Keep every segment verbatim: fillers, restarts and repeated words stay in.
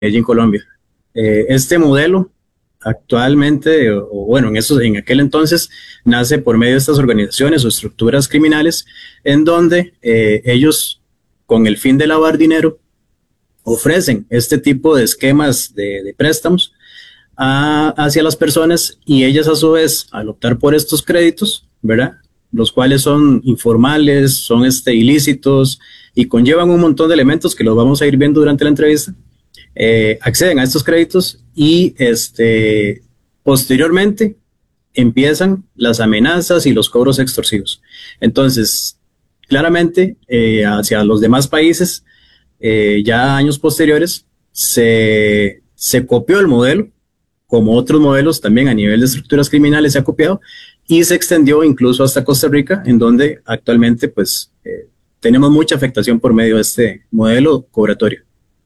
en Colombia. Eh, este modelo actualmente, o, o bueno, en, esos, en aquel entonces, nace por medio de estas organizaciones o estructuras criminales en donde eh, ellos, con el fin de lavar dinero, ofrecen este tipo de esquemas de, de préstamos a, hacia las personas y ellas a su vez, al optar por estos créditos, ¿verdad? Los cuales son informales, son este, ilícitos y conllevan un montón de elementos que los vamos a ir viendo durante la entrevista. Eh, acceden a estos créditos y este, posteriormente empiezan las amenazas y los cobros extorsivos. Entonces, claramente, eh, hacia los demás países, eh, ya años posteriores, se, se copió el modelo, como otros modelos también a nivel de estructuras criminales se ha copiado, y se extendió incluso hasta Costa Rica, en donde actualmente pues eh, tenemos mucha afectación por medio de este modelo cobratorio.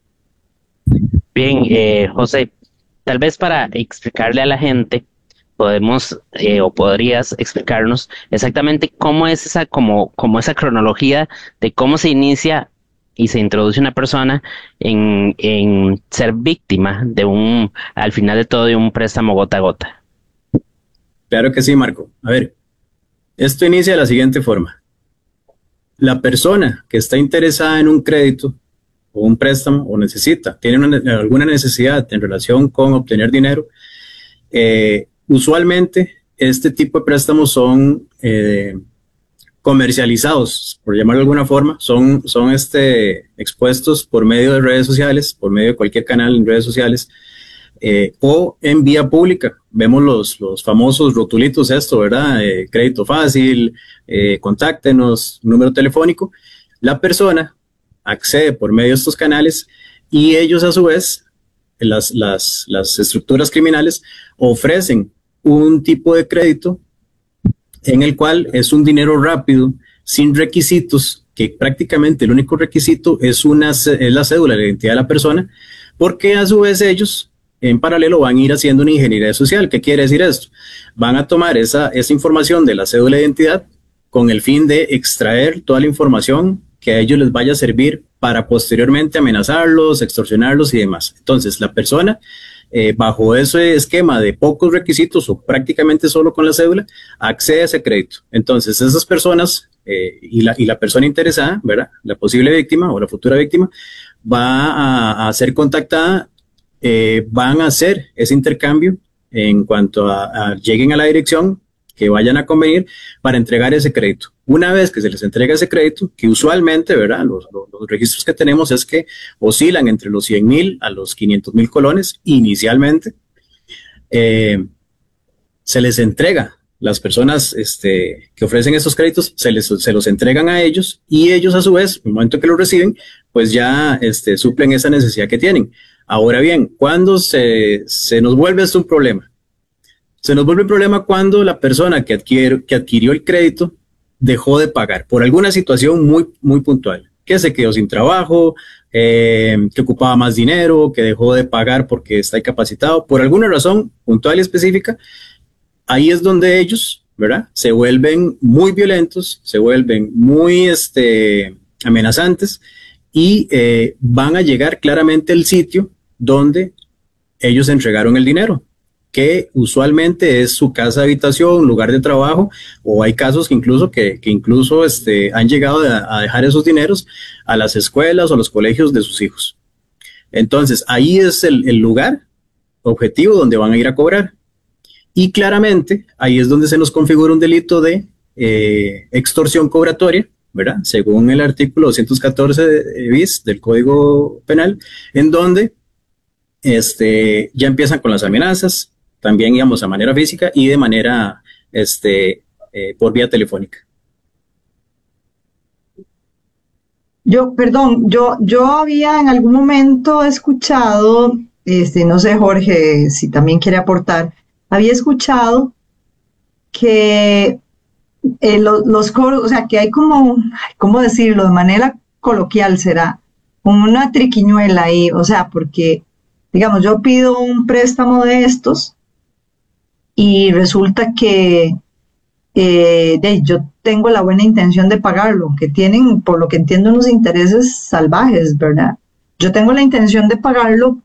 Bien, eh, José, tal vez para explicarle a la gente, podemos eh, o podrías explicarnos exactamente cómo es esa, como, como esa cronología de cómo se inicia y se introduce una persona en, en ser víctima de un, al final de todo, de un préstamo gota a gota. Claro que sí, Marco. A ver, esto inicia de la siguiente forma. La persona que está interesada en un crédito o un préstamo o necesita, tiene una, alguna necesidad en relación con obtener dinero, eh, usualmente este tipo de préstamos son eh, comercializados, por llamarlo de alguna forma, son, son este, expuestos por medio de redes sociales, por medio de cualquier canal en redes sociales, eh, o en vía pública. Vemos los, los famosos rotulitos, esto, ¿verdad? Eh, crédito fácil, eh, contáctenos, número telefónico. La persona accede por medio de estos canales y ellos a su vez, las, las, las estructuras criminales ofrecen un tipo de crédito en el cual es un dinero rápido, sin requisitos, que prácticamente el único requisito es, una, es la cédula, la identidad de la persona, porque a su vez ellos en paralelo van a ir haciendo una ingeniería social. ¿Qué quiere decir esto? Van a tomar esa, esa información de la cédula de identidad con el fin de extraer toda la información que a ellos les vaya a servir para posteriormente amenazarlos, extorsionarlos y demás. Entonces, la persona, eh, bajo ese esquema de pocos requisitos o prácticamente solo con la cédula, accede a ese crédito. Entonces, esas personas eh, y, la, y la persona interesada, ¿verdad? La posible víctima o la futura víctima, va a, a ser contactada, eh, van a hacer ese intercambio en cuanto a, a lleguen a la dirección que vayan a convenir para entregar ese crédito. Una vez que se les entrega ese crédito, que usualmente, ¿verdad? Los, los, los registros que tenemos es que oscilan entre los cien mil a los quinientos mil colones inicialmente, eh, se les entrega, las personas este, que ofrecen esos créditos, se, les, se los entregan a ellos y ellos a su vez, en el momento que lo reciben, pues ya este, suplen esa necesidad que tienen. Ahora bien, ¿cuándo se, se nos vuelve esto un problema? Se nos vuelve un problema cuando la persona que, adquiere, que adquirió el crédito dejó de pagar por alguna situación muy, muy puntual, que se quedó sin trabajo, eh, que ocupaba más dinero, que dejó de pagar porque está incapacitado, por alguna razón puntual y específica. Ahí es donde ellos, ¿verdad? Se vuelven muy violentos, se vuelven muy este, amenazantes y eh, van a llegar claramente al sitio donde ellos entregaron el dinero, que usualmente es su casa de habitación, lugar de trabajo, o hay casos que incluso, que, que incluso este, han llegado a, a dejar esos dineros a las escuelas o a los colegios de sus hijos. Entonces, ahí es el, el lugar objetivo donde van a ir a cobrar. Y claramente, ahí es donde se nos configura un delito de eh, extorsión cobratoria, ¿verdad? Según el artículo doscientos catorce bis del Código Penal, en donde este, ya empiezan con las amenazas, también digamos a manera física y de manera este, eh, por vía telefónica. Yo, perdón, yo, yo había en algún momento escuchado, este, no sé, Jorge, si también quiere aportar, había escuchado que eh, lo, los cobros, o sea, que hay como, ¿cómo decirlo? De manera coloquial será, como una triquiñuela ahí, o sea, porque, digamos, yo pido un préstamo de estos y resulta que eh, de, yo tengo la buena intención de pagarlo, que tienen, por lo que entiendo, unos intereses salvajes, ¿verdad? Yo tengo la intención de pagarlo,